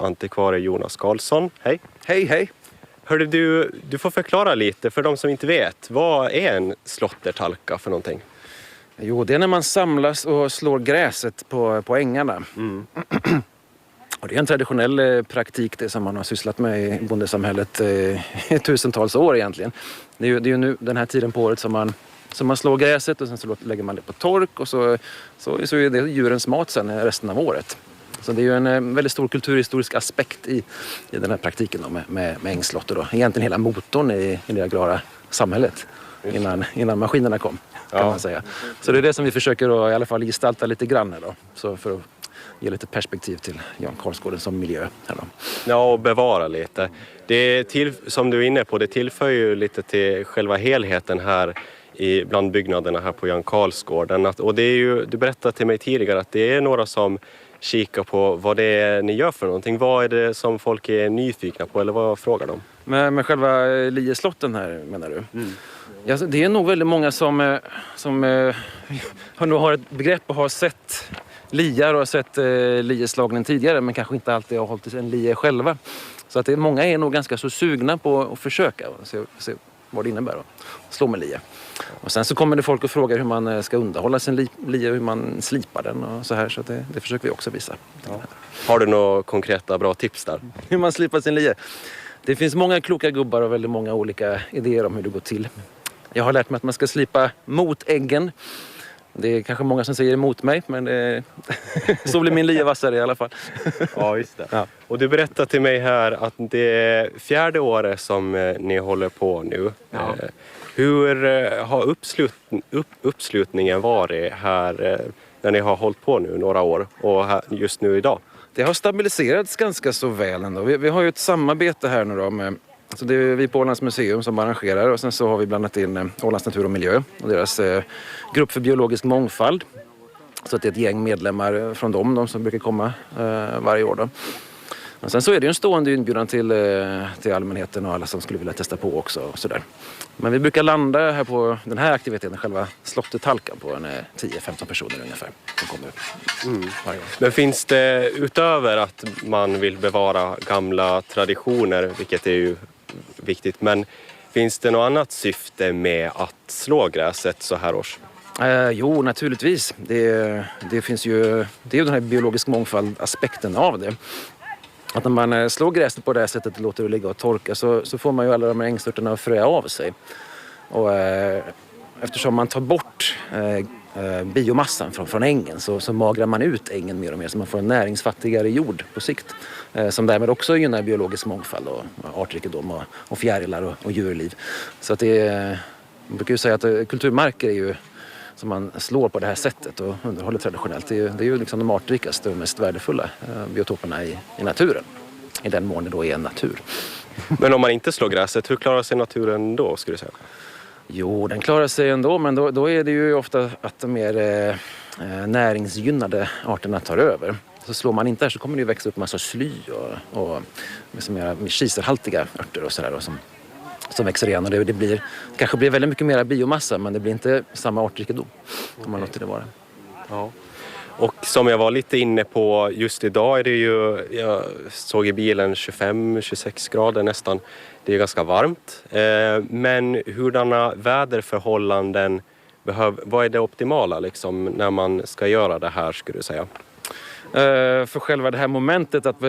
antikvarie Jonas Karlsson. Hej. Hej, hej. Hörde du får förklara lite för de som inte vet. Vad är en slåttertalka för någonting? Jo, det är när man samlas och slår gräset på ängarna. Och det är en traditionell praktik det som man har sysslat med i bondesamhället i tusentals år egentligen. Det är ju nu den här tiden på året som man slår gräset och sen så lägger man det på tork och så är det djurens mat sen resten av året. Så det är ju en väldigt stor kulturhistorisk aspekt i den här praktiken då, med ängslotter då. Egentligen hela motorn i det agrara samhället innan maskinerna kom, kan man säga. Så det är det som vi försöker att, i alla fall gestalta lite grann här då. Så för att ge lite perspektiv till Jan Karlsgården som miljö här då. Ja, och bevara lite. Som du är inne på, det tillför ju lite till själva helheten här bland byggnaderna här på Jan Karlsgården. Och det är ju, du berättade till mig tidigare att det är några som kikar på vad det är ni gör för någonting. Vad är det som folk är nyfikna på eller vad frågar de? Med själva lieslotten här menar du? Ja, det är nog väldigt många som har ett begrepp och har sett liar och har sett lieslagningen tidigare men kanske inte alltid har hållit en lie själva. Så att många är nog ganska så sugna på att försöka och se vad det innebär att slå med lie. Och sen så kommer det folk och frågar hur man ska underhålla sin lie, hur man slipar den och så här. Så det försöker vi också visa. Ja. Har du några konkreta bra tips där? Hur man slipar sin lie? Det finns många kloka gubbar och väldigt många olika idéer om hur det går till. Jag har lärt mig att man ska slipa mot äggen. Det är kanske många som säger emot mig, men så blir min lie vassare i alla fall. Ja, just det. Ja. Och du berättade till mig här att det är 4:e året som ni håller på nu. Ja. Hur har uppslutningen varit här när ni har hållit på nu några år och här just nu idag? Det har stabiliserats ganska så väl ändå. Vi har ju ett samarbete här nu då med... Alltså det är vi på Ålands museum som arrangerar och sen så har vi blandat in Ålands natur och miljö och deras grupp för biologisk mångfald. Så att det är ett gäng medlemmar från de som brukar komma varje år då. Och sen så är det ju en stående inbjudan till allmänheten och alla som skulle vilja testa på också och sådär. Men vi brukar landa här på den här aktiviteten, själva slottetalkan, på 10-15 personer ungefär som kommer varje år. Men finns det utöver att man vill bevara gamla traditioner, vilket är ju viktigt, men finns det något annat syfte med att slå gräset så här års? Jo, naturligtvis. Det finns ju, det är ju den här biologisk mångfald-aspekten av det. Att när man slår gräset på det här sättet och låter det ligga och torka så får man ju alla de här ängstörterna att fröja av sig. Och eftersom man tar bort biomassan från ängen så magrar man ut ängen mer och mer så man får en näringsfattigare jord på sikt. Som därmed också gynnar biologisk mångfald och artrikedom och fjärilar och djurliv. Så att man brukar ju säga att kulturmarker är ju som man slår på det här sättet och underhåller traditionellt. Det är ju liksom de artrikaste och mest värdefulla biotoperna i naturen. I den mån det då är en natur. Men om man inte slår gräset, hur klarar sig naturen då, skulle du säga? Jo, den klarar sig ändå, men då är det ju ofta att de mer näringsgynnade arterna tar över. Så slår man inte här så kommer det ju växa upp massa sly och mer kiselhaltiga örter och sådär som växer igen. Och det kanske blir väldigt mycket mer biomassa, men det blir inte samma artrikedom om man låter det vara. Ja. Och som jag var lite inne på just idag är det ju, jag såg i bilen 25-26 grader nästan. Det är ganska varmt. Men hurdana väderförhållanden vad är det optimala liksom, när man ska göra det här, skulle du säga? För själva det här momentet att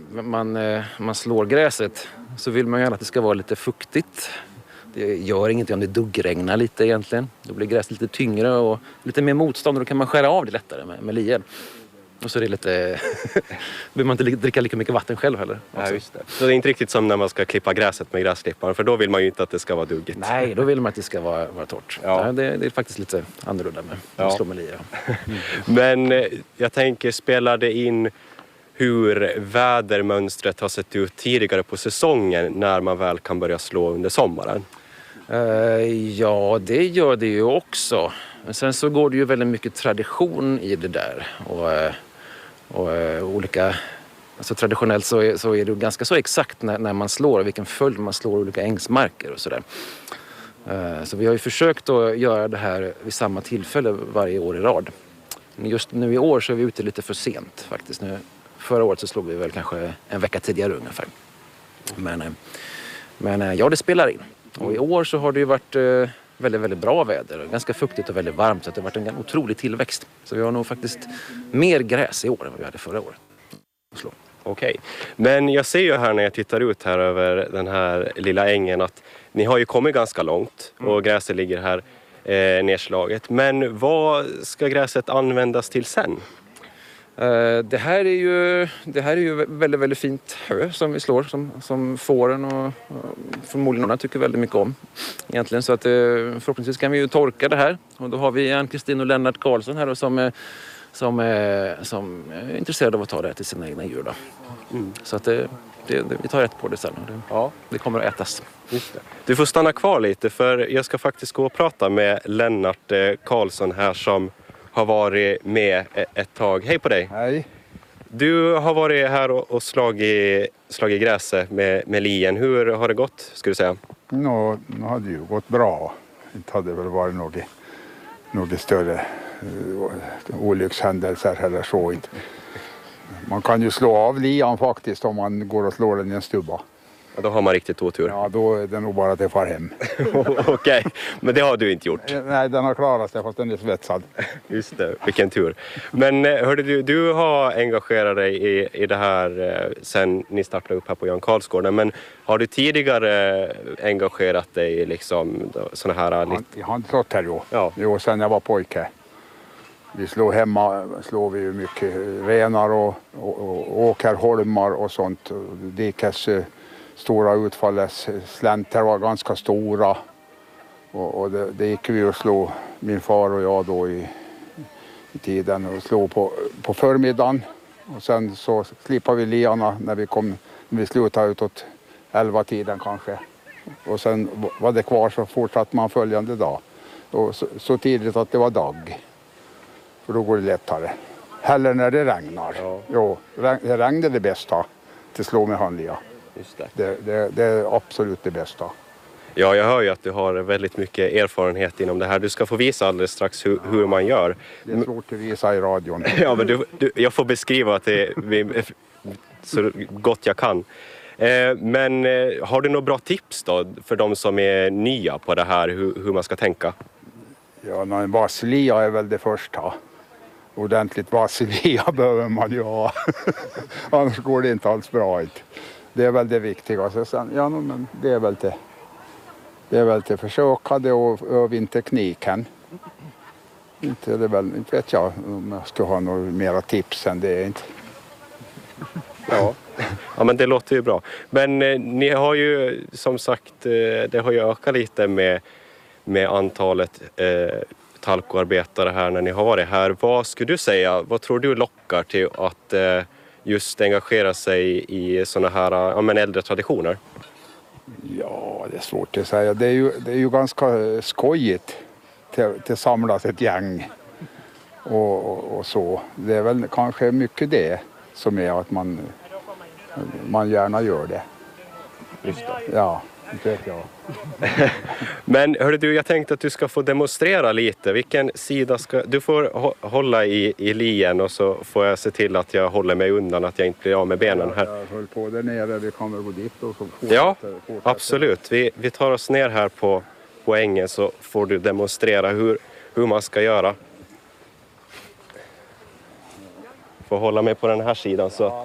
man slår gräset så vill man gärna att det ska vara lite fuktigt. Det gör inget om det duggregnar lite egentligen. Då blir gräset lite tyngre och lite mer motstånd och då kan man skära av det lättare med lien. Och så är det lite... behöver man inte dricka lika mycket vatten själv heller. Ja, just det. Så det är inte riktigt som när man ska klippa gräset med gräsklipparen, för då vill man ju inte att det ska vara duggigt. Nej, då vill man att det ska vara torrt. Ja. Det är faktiskt lite annorlunda med att slå med lie. Men jag tänker, spelar det in hur vädermönstret har sett ut tidigare på säsongen när man väl kan börja slå under sommaren? Ja, det gör det ju också. Men sen så går det ju väldigt mycket tradition i det där. Och olika... Alltså traditionellt så är det ganska så exakt när man slår, vilken följd man slår olika ängsmarker och sådär. Så vi har ju försökt att göra det här vid samma tillfälle varje år i rad. Just nu i år så är vi ute lite för sent faktiskt. Nu Förra året så slog vi väl kanske en vecka tidigare ungefär. Men ja, det spelar in. Och i år så har det ju varit väldigt, väldigt bra väder. Ganska fuktigt och väldigt varmt, så att det har varit en otrolig tillväxt. Så vi har nog faktiskt mer gräs i år än vad vi hade förra året. Okej. Men jag ser ju här när jag tittar ut här över den här lilla ängen att ni har ju kommit ganska långt och gräset ligger här nedslaget. Men vad ska gräset användas till sen? Det här är ju väldigt, väldigt fint hö som vi slår, som fåren och förmodligen tycker väldigt mycket om egentligen. Så att förhoppningsvis kan vi ju torka det här. Och då har vi Ann-Kristin och Lennart Karlsson här som är intresserade av att ta det här till sina egna djur. Så att vi tar rätt på det sen. Det kommer att ätas. Just det. Du får stanna kvar lite, för jag ska faktiskt gå och prata med Lennart Karlsson här som har varit med ett tag. Hej på dig! Hej! Du har varit här och slagit gräset med lien. Hur har det gått, skulle du säga? Nu hade det ju gått bra. Det hade väl varit något större olyckshändelser eller så. Man kan ju slå av lian faktiskt om man går och slår den i en stubba. Ja, då har man riktigt otur. Ja, då är det nog bara att det far hem. Okej, men det har du inte gjort. Nej, den har klarat sig fast den är svetsad. Just det, vilken tur. Men hörde du har engagerat dig i det här sen ni startade upp här på Jan Karlsgården. Men har du tidigare engagerat dig i liksom sådana här... Jag har inte slått här då. Ja. Jo, sen jag var pojke. Vi slår vi ju mycket renar och åkerholmar och sånt. Dikes stora utfalles slänter var ganska stora. Och det gick vi att slå, min far och jag då i tiden, och slå på förmiddagen. Och sen så slipade vi liarna när vi slutade utåt 11-tiden kanske. Och sen var det kvar, så fortsatte man följande dag. Och så tidigt att det var dag. För då går det lättare. Heller när det regnar. Ja. Jo, det regnar det bästa till slå med handlia. Just det. Det är absolut det bästa. Ja, jag hör ju att du har väldigt mycket erfarenhet inom det här. Du ska få visa alldeles strax hur man gör. Det är svårt att visa i radion. Ja, men jag får beskriva det så gott jag kan. Men har du några bra tips då för de som är nya på det här, hur man ska tänka? Ja, en vasslia är väl det första. Ordentligt vasslia behöver man ju ha. Annars går det inte alls bra ut. Det är väl det viktigaste. Sen, ja, men det är väl till försöka det och öva in tekniken. Inte vet jag om jag ska ha några mera tips än det. Inte. Ja, men det låter ju bra. Men ni har ju som sagt, det har ju ökat lite med antalet talkoarbetare här när ni har varit här. Vad skulle du säga, vad tror du lockar till att just engagera sig i sådana här äldre traditioner? Ja, det är svårt att säga. Det är ju ganska skojigt till samlas ett gäng och så. Det är väl kanske mycket det som är att man gärna gör det. Just det. Ja, det vet jag. Men hörru du, jag tänkte att du ska få demonstrera lite. Vilken sida ska... Du får hålla i lien och så får jag se till att jag håller mig undan, att jag inte blir av med benen här. Jag höll på där nere, vi kan väl gå dit och så Ja, absolut. Vi tar oss ner här på ängen så får du demonstrera hur man ska göra. Får hålla mig på den här sidan så...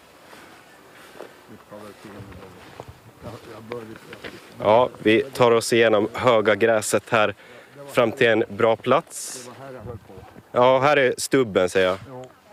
Ja, vi tar oss igenom höga gräset här fram till en bra plats. Ja, här är stubben, säger jag.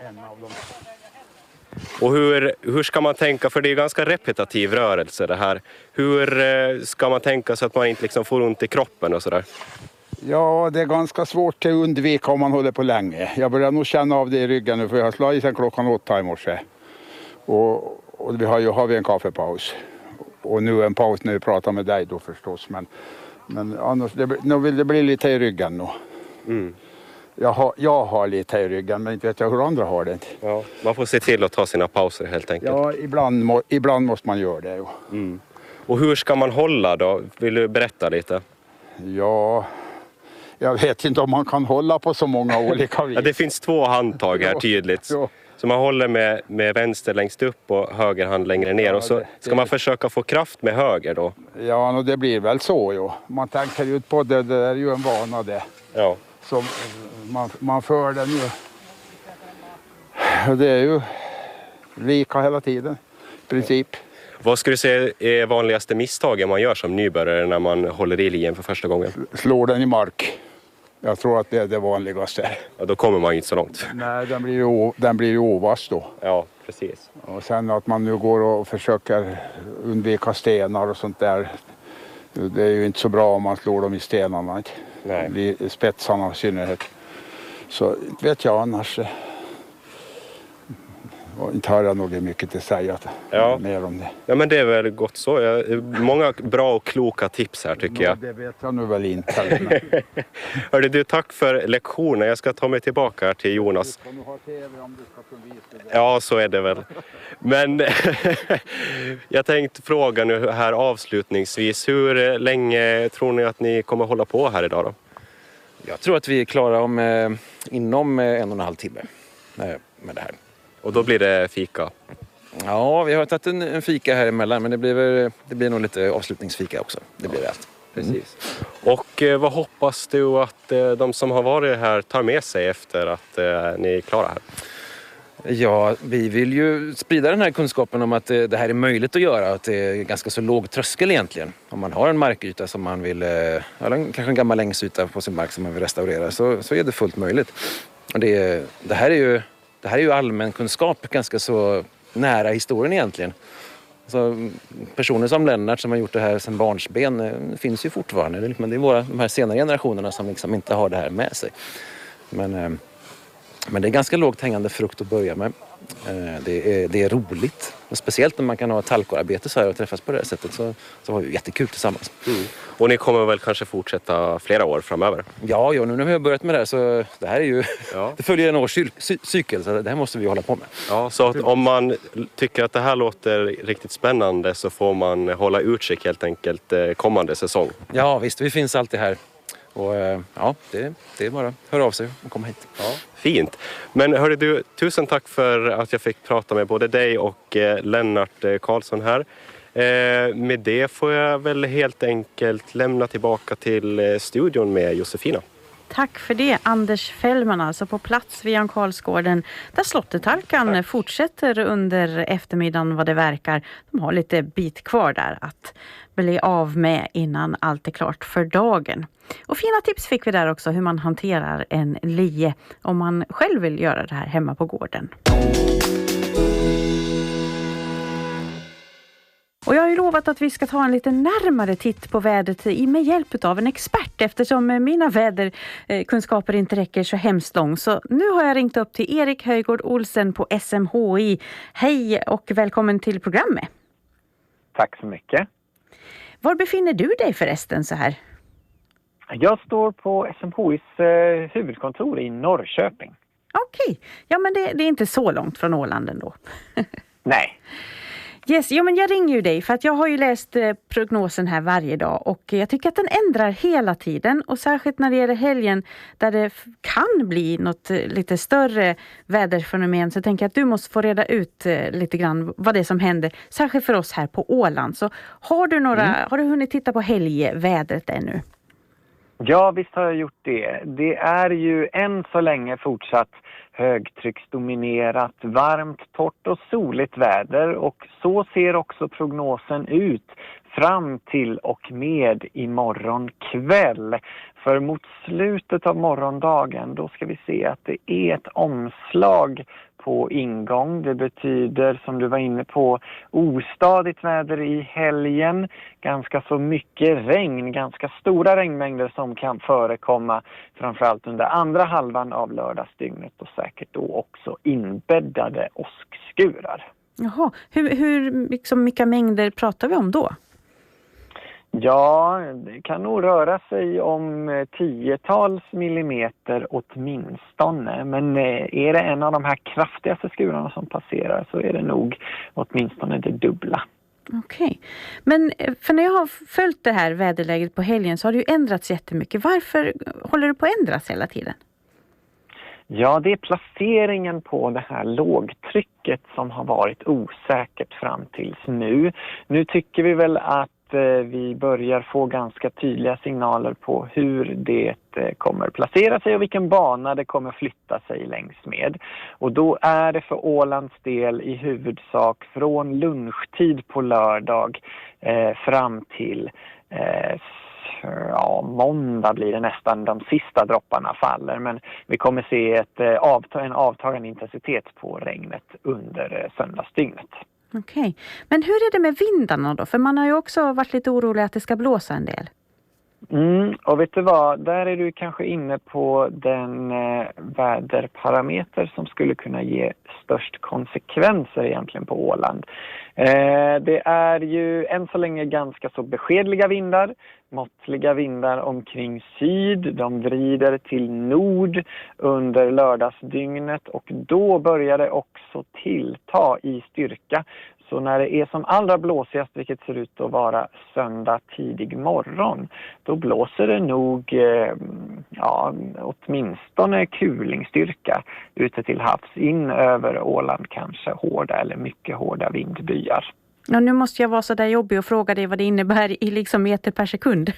Och hur ska man tänka, för det är ganska repetitiv rörelse det här. Hur ska man tänka så att man inte liksom får ont i kroppen och sådär? Ja, det är ganska svårt att undvika om man håller på länge. Jag börjar nog känna av det i ryggen nu, för jag har slagit sedan klockan 8 i morse. Och vi har en kaffepaus. Och nu en paus när vi pratar med dig då förstås. Men annars nu vill det bli lite i ryggen nu. Mm. Jag har lite i ryggen, men inte vet jag hur andra har det. Ja, man får se till att ta sina pauser helt enkelt. Ja, ibland måste man göra det. Jo. Mm. Och hur ska man hålla då? Vill du berätta lite? Ja, jag vet inte om man kan hålla på så många olika vis. Ja, det finns 2 handtag här tydligt. Så man håller med vänster längst upp och höger hand längre ner. Och så ska man försöka få kraft med höger då? Ja, och det blir väl så ju. Man tänker ut på det är ju en vana det. Ja. Så man för den ju. Och det är ju lika hela tiden i princip. Vad skulle du säga är vanligaste misstagen man gör som nybörjare när man håller i lien för första gången? Slår den i mark. Jag tror att det är det vanligaste. Ja, då kommer man inte så långt. Nej, den blir ju ovass då. Ja, precis. Och sen att man nu går och försöker undvika stenar och sånt där. Det är ju inte så bra om man slår dem i stenarna. Nej. I spetsarna i synnerhet. Så inte vet jag annars. Och inte har jag nog mycket att säga mer om det. Ja, men det är väl gott så. Många bra och kloka tips här tycker jag. Det vet jag nu väl inte. Hörde du, tack för lektionen. Jag ska ta mig tillbaka till Jonas. Du kan ha tv om du ska kunna visa det. Ja, så är det väl. Men jag tänkte fråga nu här avslutningsvis. Hur länge tror ni att ni kommer hålla på här idag då? Jag tror att vi är klara inom 1,5 timme med det här. Och då blir det fika? Ja, vi har tagit en fika här emellan, men det blir nog lite avslutningsfika också. Det blir rätt. Precis. Och vad hoppas du att de som har varit här tar med sig efter att ni är klara här? Ja, vi vill ju sprida den här kunskapen om att det här är möjligt att göra. Att det är ganska så låg tröskel egentligen. Om man har en markyta som man vill, eller kanske en gammal längsyta på sin mark som man vill restaurera, så är det fullt möjligt. Och det här är ju allmän kunskap, ganska så nära historien egentligen. Så personer som Lennart som har gjort det här sedan barnsben finns ju fortfarande. Men det är de här senare generationerna som liksom inte har det här med sig. Men det är ganska lågt hängande frukt att börja med. Det är roligt. Och speciellt när man kan ha talkarbete så här och träffas på det här sättet så har vi jättekul tillsammans. Mm. Och ni kommer väl kanske fortsätta flera år framöver? Ja, nu när vi har börjat med det här så det här är ju... Ja. Det följer en årscykel så det här måste vi hålla på med. Ja, så att om man tycker att det här låter riktigt spännande så får man hålla utkik helt enkelt kommande säsong. Ja, visst. Vi finns alltid här. Och ja, det är bara att höra av sig och komma hit. Ja, fint. Men hörde du, tusen tack för att jag fick prata med både dig och Lennart Karlsson här. Med det får jag väl helt enkelt lämna tillbaka till studion med Josefina. Tack för det, Anders Fällman, alltså på plats vid Jan Karlsgården där slottetalkan fortsätter under eftermiddagen vad det verkar. De har lite bit kvar där att bli av med innan allt är klart för dagen. Och fina tips fick vi där också hur man hanterar en lie om man själv vill göra det här hemma på gården. Och jag har ju lovat att vi ska ta en lite närmare titt på vädret med hjälp av en expert eftersom mina väderkunskaper inte räcker så hemskt långt. Så nu har jag ringt upp till Erik Höjgård Olsen på SMHI. Hej och välkommen till programmet. Tack så mycket. Var befinner du dig förresten så här? Jag står på SMHIs huvudkontor i Norrköping. Okej, ja men det är inte så långt från Åland ändå. Nej. Yes, ja, men jag ringer ju dig för att jag har ju läst prognosen här varje dag och jag tycker att den ändrar hela tiden och särskilt när det gäller helgen där det kan bli något lite större väderfenomen så tänker jag att du måste få reda ut lite grann vad det är som händer, särskilt för oss här på Åland. Så har du hunnit titta på helgvädret ännu? Ja, visst har jag gjort det. Det är ju än så länge fortsatt högtrycksdominerat, varmt, torrt och soligt väder och så ser också prognosen ut fram till och med imorgon kväll. För mot slutet av morgondagen då ska vi se att det är ett omslag på ingång. Det betyder, som du var inne på, ostadigt väder i helgen. Ganska så mycket regn, ganska stora regnmängder som kan förekomma framförallt under andra halvan av lördagsdygnet och säkert då också inbäddade åskskurar. Jaha, hur liksom, vilka mängder pratar vi om då? Ja, det kan nog röra sig om 10-tals millimeter åtminstone. Men är det en av de här kraftigaste skurarna som passerar så är det nog åtminstone det dubbla. Okej, men för när jag har följt det här väderläget på helgen så har det ju ändrats jättemycket. Varför håller det på att ändras hela tiden? Ja, det är placeringen på det här lågtrycket som har varit osäkert fram tills nu. Nu tycker vi väl att vi börjar få ganska tydliga signaler på hur det kommer placera sig och vilken bana det kommer flytta sig längs med. Och då är det för Ålands del i huvudsak från lunchtid på lördag fram till måndag blir det nästan de sista dropparna faller. Men vi kommer se en avtagande intensitet på regnet under söndagsdygnet. Okej. Men hur är det med vindarna då? För man har ju också varit lite orolig att det ska blåsa en del. Och vet du vad, där är du kanske inne på den väderparameter som skulle kunna ge störst konsekvenser egentligen på Åland. Det är ju än så länge ganska så beskedliga vindar, måttliga vindar omkring syd, de vrider till nord under lördagsdygnet och då börjar det också tillta i styrka. Så när det är som allra blåsigast, vilket ser ut att vara söndag tidig morgon, då blåser det nog åtminstone kulingstyrka ute till havs, in över Åland kanske hårda eller mycket hårda vindbyar. Ja, nu måste jag vara så där jobbig och fråga dig vad det innebär i liksom meter per sekund.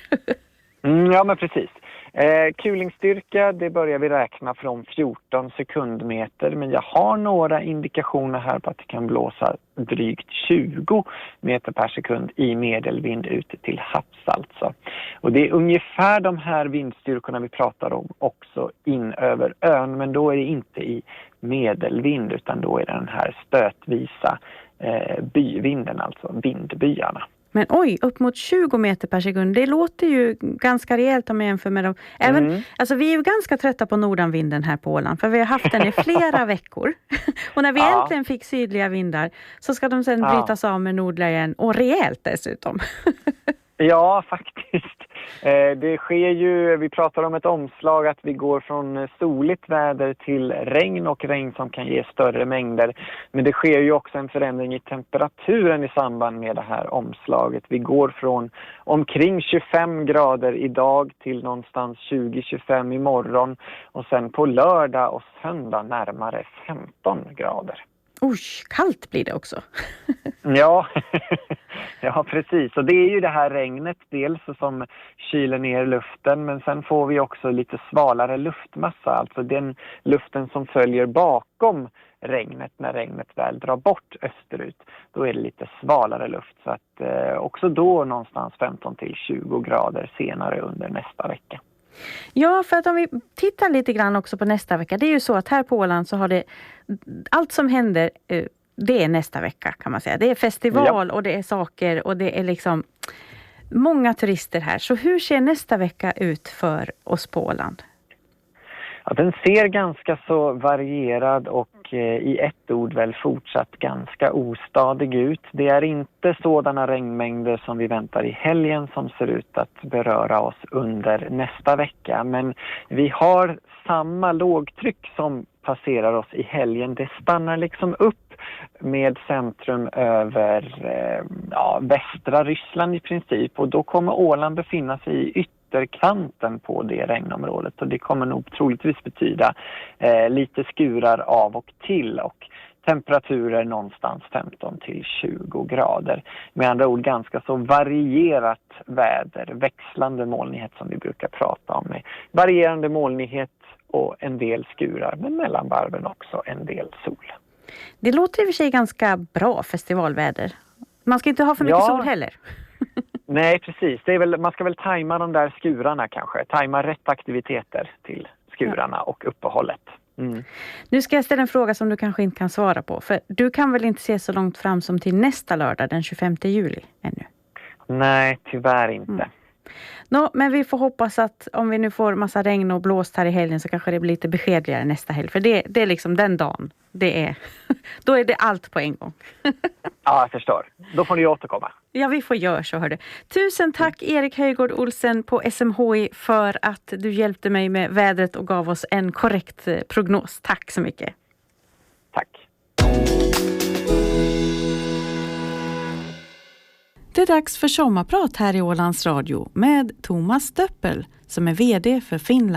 Ja, men precis. Kulingstyrka, det börjar vi räkna från 14 sekundmeter, men jag har några indikationer här på att det kan blåsa drygt 20 meter per sekund i medelvind ute till havs alltså. Och det är ungefär de här vindstyrkorna vi pratar om också in över ön, men då är det inte i medelvind utan då är det den här stötvisa byvinden, alltså vindbyarna. Men oj, upp mot 20 meter per sekund, det låter ju ganska rejält om jag jämför med dem. Alltså vi är ju ganska trötta på nordanvinden här på Åland, för vi har haft den i flera veckor. Och när vi äntligen fick sydliga vindar så ska de sen brytas av med nordliga igen, och rejält dessutom. Ja, faktiskt. Det sker ju, vi pratar om ett omslag att vi går från soligt väder till regn och regn som kan ge större mängder. Men det sker ju också en förändring i temperaturen i samband med det här omslaget. Vi går från omkring 25 grader idag till någonstans 20-25 imorgon och sen på lördag och söndag närmare 15 grader. Oj, kallt blir det också. Ja, ja, precis. Och det är ju det här regnet dels som kyler ner luften, men sen får vi också lite svalare luftmassa. Alltså den luften som följer bakom regnet när regnet väl drar bort österut. Då är det lite svalare luft. Så att också då någonstans 15-20 grader senare under nästa vecka. Ja, för att om vi tittar lite grann också på nästa vecka. Det är ju så att här på Åland så har det allt som händer, det är nästa vecka kan man säga. Det är festival och det är saker och det är liksom många turister här. Så hur ser nästa vecka ut för oss på Åland? Ja, den ser ganska så varierad och i ett ord väl fortsatt ganska ostadig ut. Det är inte sådana regnmängder som vi väntar i helgen som ser ut att beröra oss under nästa vecka. Men vi har samma lågtryck som passerar oss i helgen. Det stannar liksom upp med centrum över västra Ryssland i princip. Och då kommer Åland befinna sig i ytterkanten på det regnområdet. Och det kommer nog troligtvis betyda lite skurar av och till. Och temperaturer någonstans 15-20 grader. Med andra ord ganska så varierat väder. Växlande molnighet som vi brukar prata om. Med varierande molnighet och en del skurar. Men mellan varven också en del sol. Det låter i och för sig ganska bra festivalväder. Man ska inte ha för mycket sol heller. Nej, precis. Det är väl, man ska väl tajma de där skurarna kanske. Tajma rätt aktiviteter till skurarna och uppehållet. Mm. Nu ska jag ställa en fråga som du kanske inte kan svara på. För du kan väl inte se så långt fram som till nästa lördag, den 25 juli ännu? Nej, tyvärr inte. Men vi får hoppas att om vi nu får massa regn och blåst här i helgen så kanske det blir lite beskedligare nästa helg. För det är liksom den dagen. Då är det allt på en gång. Ja, jag förstår. Då får ni återkomma. Ja, vi får göra så, hörde. Tusen tack Erik Höjgård Olsen på SMHI för att du hjälpte mig med vädret och gav oss en korrekt prognos. Tack så mycket. Tack. Det är dags för sommarprat här i Ålands Radio med Thomas Stöppel som är vd för Finland.